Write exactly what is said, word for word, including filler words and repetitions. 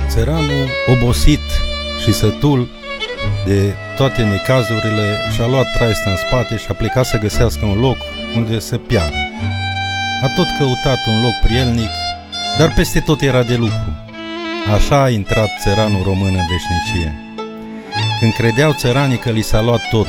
Țăranul, obosit și sătul de toate necazurile, și-a luat traista în spate și a plecat să găsească un loc unde să piară. A tot căutat un loc prielnic, dar peste tot era de lucru. Așa a intrat țăranul român în veșnicie. Când credeau țăranii că li s-a luat tot,